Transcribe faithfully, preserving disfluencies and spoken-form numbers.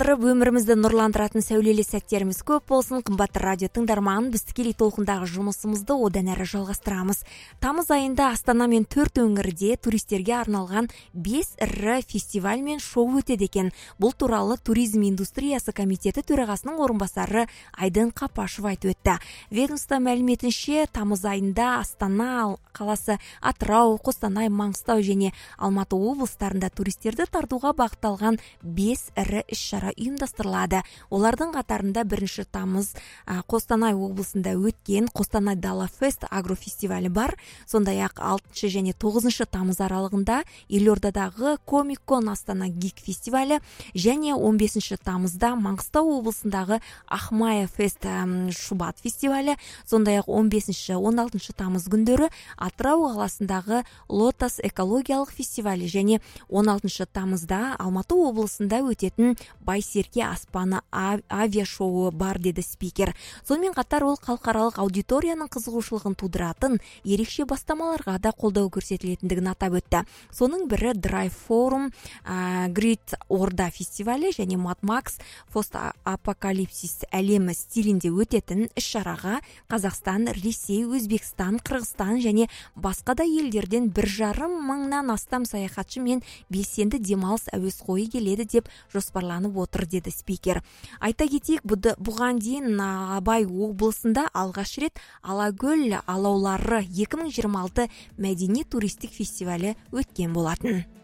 Өмірімізді нұрландыратын сәулелі сәттеріміз көп болсын. Қымбатты радио тыңдарман, біз тікелей толқындағы жұмысымызды одан әрі жалғастырамыз. Тамыз айында Астана мен төрт өңірде туристерге арналған бес ірі фестиваль мен шоу өтеді екен. Бұл туралы туризм индустриясы комитеті төрағасының орынбасары Айдын Қапашев айтып өтті. Ведомство мәліметінше, тамыз айында Астана қаласы, Атырау, Қостанай, Маңғыстау және Алматы облыстарында туристерді тартуға бағытталған бес ірі іс-шара ұйымдастырылады. Олардың қатарында бірінші тамыз Қостанай облысында өткен Қостанай Дала Фест агрофестивалі бар. Сондай-ақ алтыншы және тоғызыншы тамыз аралығында Елордадағы Комик-кон Астана Гик фестивалі және он бесінші тамызда Маңғыстау облысындағы Ахмая Фест Шубат фестивалі, сондай-ақ он бесінші он алтыншы тамыз күндері Атырау қаласындағы Лотос экологиялық фестивалі және он алтыншы тамызда Алматы облысында өтетін Байсерке аспаны авиашоуы бар, деді спикер. Сонымен қатар ол халықаралық аудиторияның қызығушылығын тудыратын ерекше бастамаларға да қолдау көрсетілетіндігін атап өтті. Соның бірі Драйв форум, Грит Орда фестивалі және Мад Макс Пост Апокалипсис әлемі стилінде өтетін іс-шараға Қазақстан, Ресей, Өзбекстан, Қырғызстан және басқа да елдерден бір жарым мыңнан астам саяхатшы мен белсенді демалыс әуесқойы келеді деп жоспарланып отыр, деді спикер. Айта кетейік, бұған дейін Абай облысында алғаш рет Алакөл алаулары екі мың жиырма алты мәдени туристік фестивалі өткен болатын.